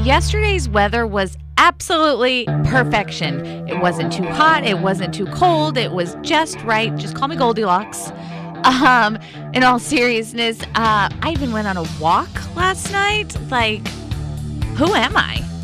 Yesterday's weather was absolutely perfection. It wasn't too hot. It wasn't too cold. It was just right. Just call me Goldilocks. Um, in all seriousness, I even went on a walk last night. Like, who am I?